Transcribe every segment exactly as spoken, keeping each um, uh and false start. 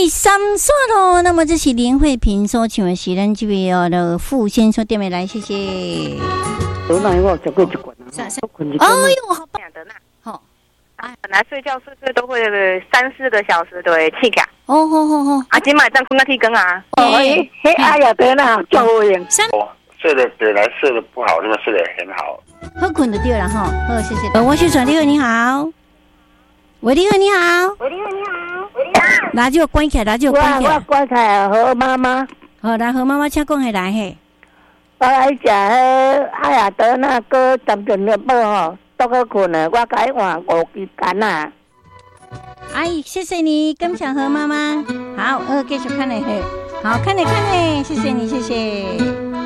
第三线咯，那么这是林慧萍所唱的是咱这位哦的傅先生点的来，谢谢。 得那我吃过一罐啊， 哎呦，好棒的那好啊，本来睡觉睡睡都会三四个小时都会起来。 哦好好好， 啊，今晚这样困到天光啊。 哦，嘿，嘿，哎呀，得那叫我用。 哦，睡得本来睡得不好，这个睡得很好。 好困就对了哈，好谢谢。呃，我是转你好，你好。喂，你好，你好。 喂，你好，你好。喂，你好。 垃圾关起来，垃圾关起来。 我我关起来，和妈妈。 好，来和妈妈请讲下来嘿。 我来食迄哎呀，得那个十点了半吼，都去困了，我改换五支干啊。 阿姨，谢谢你，跟小何妈妈。好，呃，继续看嘞嘿。好看嘞看嘞，谢谢你，谢谢。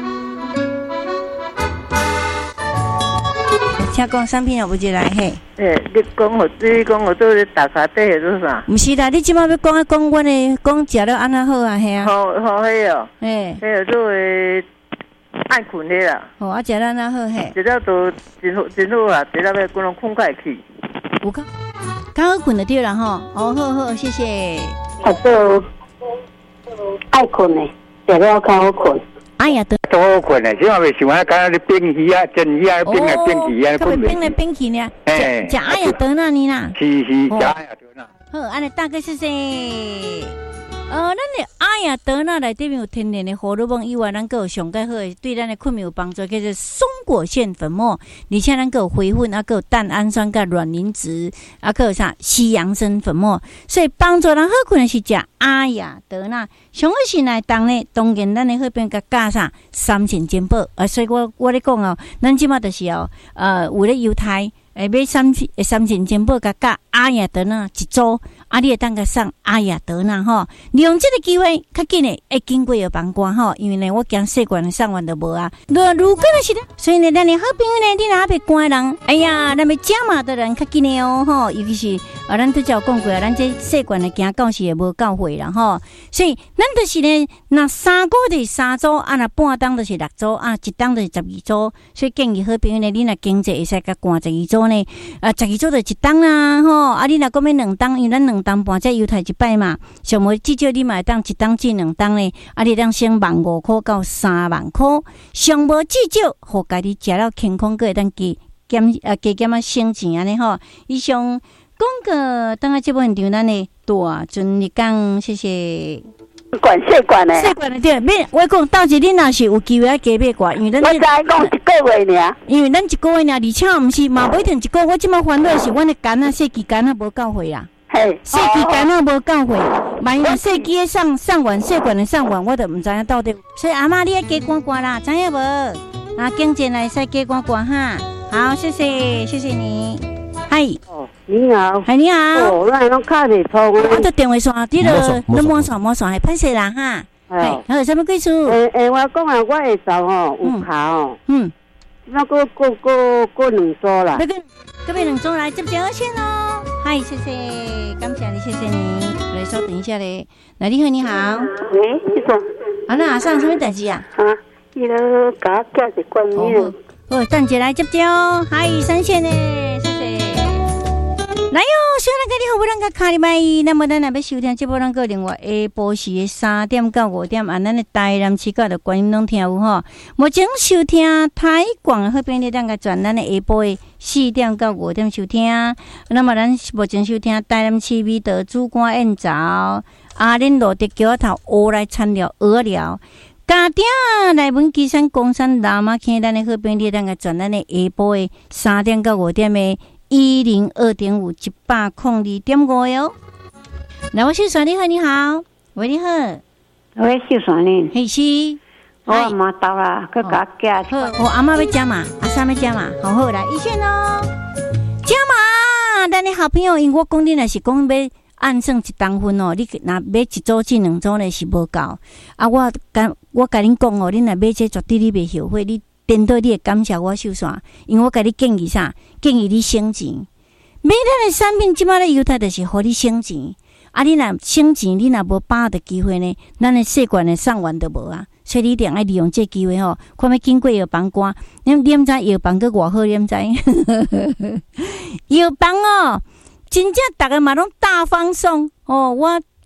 请讲产品有无一来嘿？ 诶，你讲我，你讲我做打卡底是做啥？ 毋是啦，你即摆要讲啊，讲我的讲食了安那好啊，嘿啊。 好好迄哦， 嘿， 迄个做诶爱困的啦。 好啊，食了安那好嘿。 一了都真好真好啊，一了要可能困快去。 有较较好困就对啦吼。哦，好好，谢谢。 啊，做爱困的，食了较好困。 哎呀，得都好困的，即下未想啊，敢若咧冰鱼啊、蒸鱼啊、冰来冰去啊， 困袂冰来冰去呢。 哎， 食哎呀得那呢啦。 是是，食哎呀得那。 好，安尼大哥谢谢。呃，咱的阿雅德纳内底面有天然的荷尔蒙以外，咱个有上介好的对咱的困眠有帮助，叫做松果腺粉末，而且咱个有回粉，啊个有蛋氨酸、甲卵磷脂，啊个有啥西洋参粉末，所以帮助人好困的是食阿雅德纳。上好是来当呢，当然咱的好边甲加上三层煎宝，啊，所以我我咧讲哦，咱即马就是哦，呃，有咧犹太。诶，买三三层煎宝甲加阿雅德纳一组，啊，你会当甲送阿雅德纳吼，利用这个机会，较紧诶，会经过药房关吼，因为呢，我惊细罐送完就无啊。如如果是的，所以呢，咱的好朋友呢，你若被关人，哎呀，咱要加码的人较紧诶哦吼，尤其是啊，咱拄则有讲过啊，咱这细罐的行到时也无够货啦吼，所以咱就是呢，那三个就是三组，啊，那半当就是六组，啊，一当就是十二组，所以建议好朋友呢，你若经济会使甲关十二组。呢，啊，十二组就一档啦，吼！啊，你若讲要两档，因为咱两档半才犹太一摆嘛，上无至少你嘛会当一档至两档呢，啊，你当先万五块到三万块，上无至少，互家己食了健康，个会当加减啊加减啊省钱安尼吼。以上讲个，等下这部现场咱的大尊你讲，谢谢。 管细管的， 细管的对，免我讲到时恁若是有机会啊加买罐，因为咱我才讲一个月尔，因为咱一个月尔，而且毋是嘛，不一定一个月。我即摆烦恼是，阮的干啊，细支干啊无够货啦， 嘿， 细支干啊无够货，万一细支的上上完，细管的上完，我都毋知影到底。所以阿妈你要加关关啦，知影无？啊，经济来使加关关哈。好，谢谢，谢谢你。嗨， 哦，你好， 嗨，你好。 哦，咱拢卡里通啊。 我的电话线，你了，你摸线摸线，系歹势啦哈。 哎， 还有什么贵处？ 诶诶，我讲啊，我下昼吼有卡哦， 嗯， 那个过过过两组啦。 那个隔壁两组来接电话线哦。嗨，谢谢，感谢你，谢谢你。来稍等一下嘞。来，你好，你好。 喂，你说。 啊，那阿上什么代志啊？ 啊，伊了甲我寄一罐面。 哦，等下来接电哦。嗨，三线嘞，谢谢。来哟，小人哥你好，我咱个卡里麦，那么咱若要收听这部咱个另外下晡时的三点到五点，按咱的台南市角的观音拢听有吼。目前收听台广好边的咱个转咱的下晡的四点到五点收听。那么咱目前收听台南市美德主管宴早，阿林路的桥头乌来餐寮鹅寮。家丁来文基山、公山、南马坑，咱的好边的咱个转咱的下晡的三点到五点的。一零二点五一百空二点五哟。来，我秀爽你好，你好，喂，你好， 喂，秀爽你， 嘿是， 我阿妈到啦，佮甲寄。 好，我阿妈要加嘛，阿三要加嘛，好好来一线哦，加嘛，咱的好朋友，因为我讲你若是讲要按算一当分哦，你若买一组至两组呢是无够，啊，我甲我甲恁讲哦，恁若买这绝对你袂后悔，你。颠倒你会感谢我秀爽，因为我甲你建议啥？建议你省钱。买咱的产品，即马咧犹太就是互你省钱。啊，你若省钱，你若无把握的机会呢，咱的细罐的送完都无啊。所以你一定要利用这机会吼，看要经过药房关，你你毋知药房佫偌好，你毋知？药房哦，真正逐个嘛拢大放送哦，我。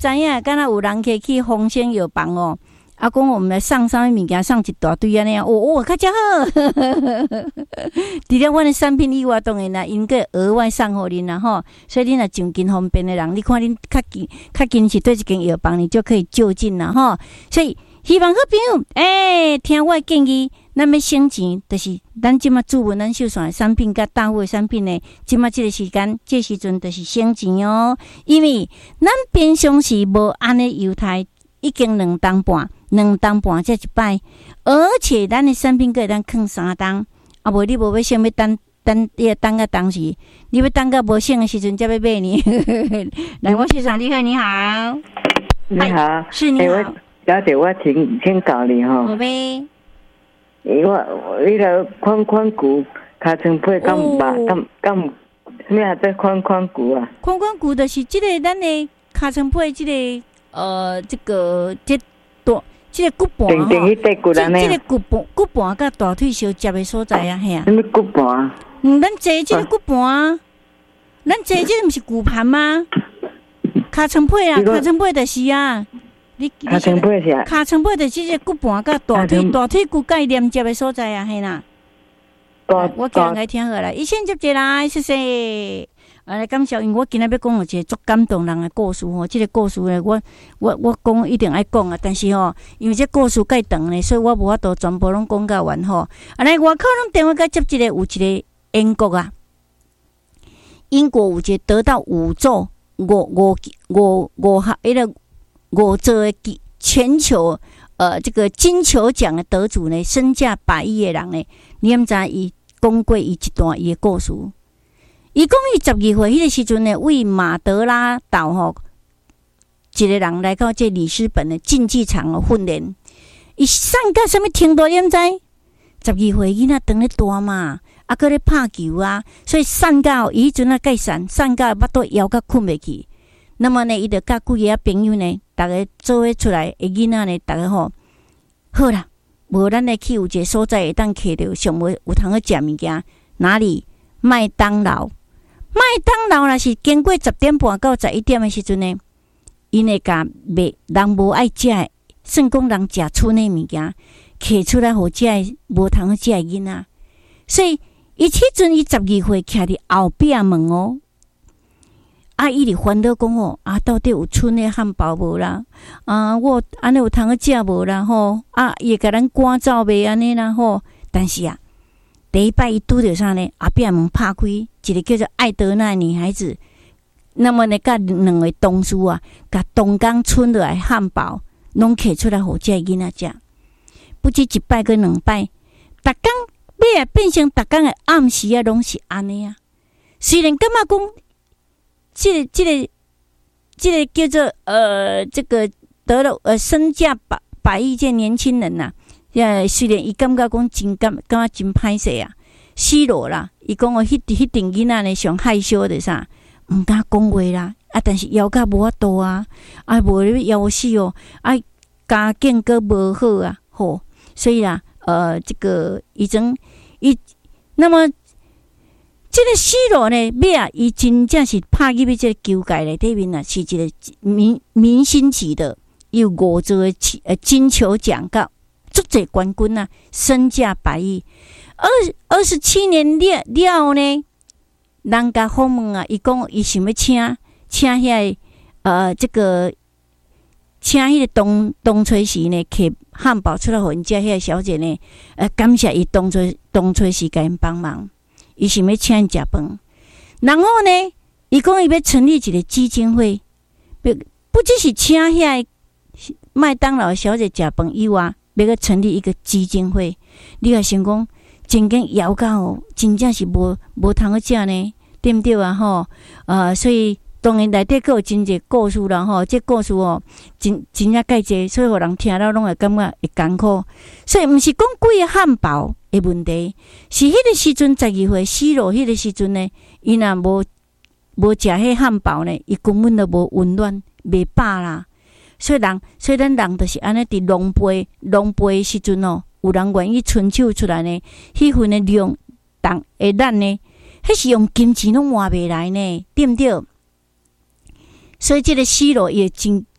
知影，敢若有人可以去丰兴药房哦。啊，讲我们来送啥物物件，送一大堆安尼啊！哦哦，较真好。除了阮的产品以外，当然啦，因个额外送互恁啦吼。所以恁若上近方便的人，你看恁较近较近是对一间药房，你就可以就近啦吼。所以希望好朋友，诶、欸，听我的建议，咱要省钱，就是咱即马注文咱秀线的产品甲大户的产品呢，即马即个时间，这时阵就是省钱哦。因为咱平常时无安尼犹太，已经两当半。两当半才一摆，而且咱的产品可咱放三当，啊无你无要想要等等要等到当时，你要等到无省的时阵才要买呢。来，我先生你好，你好， 你好， 是你好， 欸、小姐，我请请教你吼。 好呗。 我我迄个宽宽骨尻川皮敢有吧？敢敢有什么啊？这宽宽骨啊？ 宽宽骨就是即个咱的尻川皮，即、这个呃，这个这大。即个骨盘吼，即即个骨盘骨盘甲大腿相接的所在啊，系啊。 什么骨盘？ 嗯，咱坐即个骨盘，咱坐即个毋是骨盘吗？尻川皮啊，尻川皮就是啊。你尻川皮是啊。 尻川皮就是即个骨盘甲大腿大腿骨甲连接的所在啊，系啦。我叫人来听好啦，一线接接来，谢谢。啊，感谢，因为我今仔要讲有一个足感动人的故事吼，即、这个故事呢，我我我讲一定爱讲啊，但是吼，因为这故事介长呢，所以我无法度全部拢讲到完吼。啊，来外口拢电话甲接一个，有一个英国啊，英国有一个得到五座五五五五号迄个五座的全球呃这个金球奖的得主呢，身价百亿的人呢，你毋知伊讲过伊一段伊的故事。伊讲伊十二岁迄个时阵呢，为马德拉岛吼一个人来到这里斯本的竞技场哦训练。伊上到什么程度？你毋知？十二岁囡仔当咧大嘛，啊，搁咧拍球啊，所以散到伊迄阵啊，介散散到巴肚枵甲困袂去。那么呢，伊就甲几个朋友呢，逐个做伙出来的囡仔呢，逐个吼好啦，无咱来去有一个所在会当摕到上尾有通去食物件，哪里？麦当劳。麦当劳若是经过十点半到十一点的时阵呢，因会甲卖人无爱食的，算讲人食剩的物件，摕出来互食的无通食的囡仔。所以伊迄阵伊十二岁徛伫后壁问哦，啊，伊伫烦恼讲哦，啊，到底有剩的汉堡无啦？啊，我安尼有通去食无啦？吼，啊，伊会甲咱赶走袂安尼啦？吼，但是啊。第一摆伊拄着啥呢？后壁门拍开，一个叫做艾德娜的女孩子。那么呢，甲两位同事啊，甲东港村落来汉堡，拢摕出来互这囡仔食。不止一摆跟两摆，逐工尾啊变成逐工的暗时啊，拢是安尼啊。虽然感觉讲，这个、这个、这个叫做呃，这个得了呃身价百百亿这年轻人呐、啊。呃，虽然伊感觉讲真感感觉真歹势啊，失落啦。伊讲我迄迄阵囡仔呢上害羞的啥，毋敢讲话啦。啊，但是枵甲无法度啊，啊无你枵死哦，啊家境阁无好啊，吼。所以啦，呃，这个伊种伊，那么这个失落呢，尾啊，伊真正是拍入去这个球界内底面啊，是一个明明星级的，有五座的呃金球奖甲。足侪冠军啊，身价百亿。二二十七年了了呢，人家访问啊，伊讲伊想要请请遐呃这个请迄个东东吹时呢，摕汉堡出来互因食，遐小姐呢，呃感谢伊东吹东吹时甲因帮忙，伊想要请因食饭。然后呢，伊讲伊要成立一个基金会，不不只是请遐麦当劳小姐食饭以外。要个成立一个基金会，你也想讲，真经枵到哦，真正是无无通去食呢，对不对啊？吼，呃，所以当然内底佫有真侪故事啦，吼，这故事哦，真真正介济，所以互人听了拢会感觉会艰苦。所以毋是讲贵个汉堡的问题，是迄个时阵十二岁失落迄个时阵呢，伊若无无食迄汉堡呢，伊根本都无温暖，袂饱啦。所以人，所以咱人就是安尼伫狼狽狼狽时阵哦，有人愿意伸手出来呢，迄份的量，当会咱呢，迄是用金钱拢换袂来呢，对不对？所以这个失落也真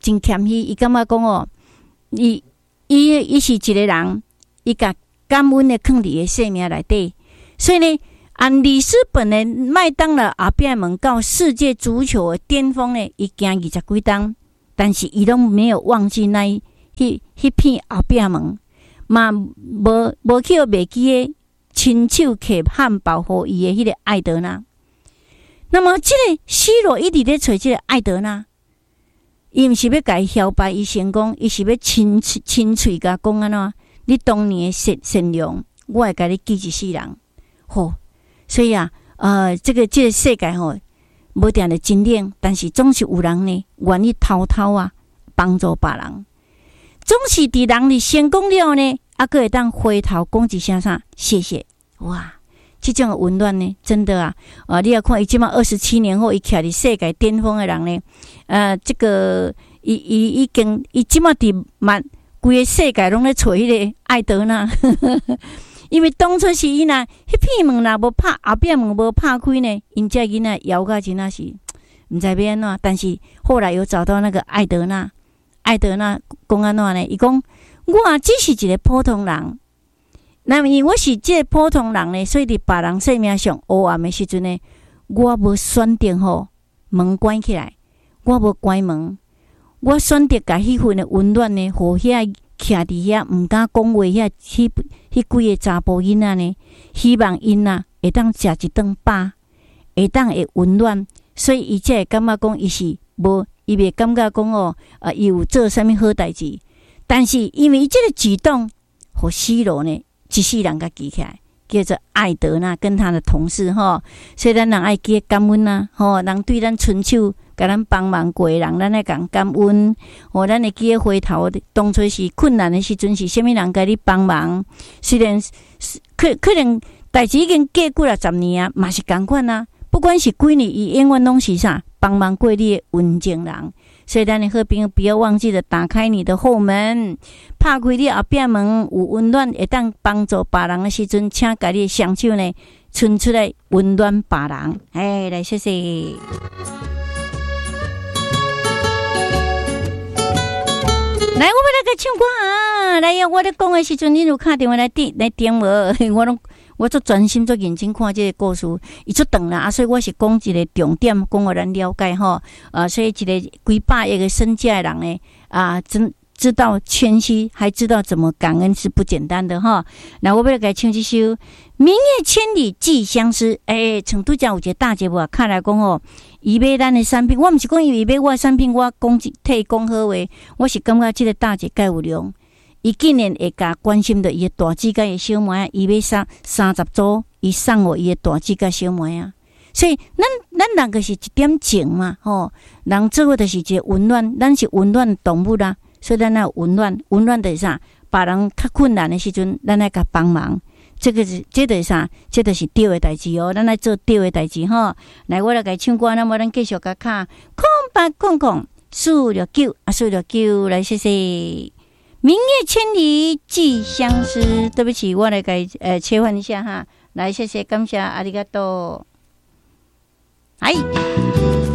真谦虚，伊感觉讲哦，伊伊伊是一个人，伊甲感恩的放伫伊生命内底，所以呢，按里斯本的麦当劳后壁门到世界足球的巅峰呢，伊行二十几档，但是伊拢没有忘记那迄迄片后壁门，嘛无无去袂记的亲手刻汉堡互伊的迄个艾德娜。那么，这个 C 罗一直咧找这个艾德娜，伊毋是要甲伊消败伊成功，伊是要亲亲嘴甲讲安怎？你当年的善善良，我会甲你记一世人。吼，所以啊，呃，这个这个世界吼，无定的真冷，但是总是有人呢，愿意偷偷啊帮助别人。总是伫人哩成功了呢，啊，佫会当回头讲一声啥？谢谢，哇！这种的温暖呢，真的啊，啊，你要看伊即马二十七年后，伊徛伫世界巅峰的人呢，呃，这个伊伊已经伊即马伫满规个世界拢咧找迄个艾德娜，因为当初是伊若迄片门若无拍，后壁门无拍开呢，因遮囡仔摇到真啊是毋知要安怎，但是后来有找到那个艾德娜，艾德娜讲安怎呢？伊讲我只是一个普通人。那么因为我是这个普通人呢，所以伫别人生命上黑暗的时阵呢，我无选择吼门关起来，我无关门，我选择甲迄份的温暖呢，互遐徛伫遐毋敢讲话遐迄迄几个查甫囡仔呢，希望因啊会当食一顿饱，会当会温暖，所以伊才会感觉讲伊是无，伊袂感觉讲哦，啊，伊有做啥物好代志，但是因为伊这个举动，互 C 罗呢。一世人甲记起来，叫做艾德娜跟他的同事吼，所以咱人爱记感恩啊，吼，人对咱伸手，甲咱帮忙过的人，咱爱讲感恩，吼，咱会记回头，当初是困难的时阵，是虾米人甲你帮忙？虽然可可能代志已经过几啊十年啊，嘛是共款啊，不管是几年，伊永远拢是啥帮忙过你的温情人。所以，咱的好朋友不要忘记了打开你的后门，拍开你后壁门，有温暖会当帮助别人的时阵，请把你的双手呢伸出来温暖别人。哎，来谢谢。来，我要来个唱歌啊！来，我咧讲的时阵，你有打电话来点来点无？我拢。我做专心做认真看这个故事，伊出长啦，啊，所以我是讲一个重点，讲互咱了解吼。啊，所以一个几百亿个身价的人呢，啊，真知道谦虚，还知道怎么感恩是不简单的哈。那我要来唱这首《明月千里寄相思》。诶、欸，成都讲有一个大节目啊，看来讲吼，伊买咱的产品，我毋是讲伊买我的产品，我讲替讲好话，我是感觉这个大姐介有量。伊竟然会甲关心到伊的大姊甲伊小妹啊，伊要送三十组，伊送互伊的大姊甲小妹啊。所以咱咱人个是一点情嘛，吼，人做伙就是一个温暖，咱是温暖的动物啦，所以咱要温暖，温暖的是啥？别人较困难的时阵，咱来甲帮忙。这个是，这就是啥？这就是对的代志哦，咱来做对的代志吼。来，我来甲唱歌，那么咱继续甲卡空白空空四六九啊，四六九来谢谢。明月千里寄相思，对不起，我来给呃切换一下哈，来谢谢，感谢阿里嘎多，哎。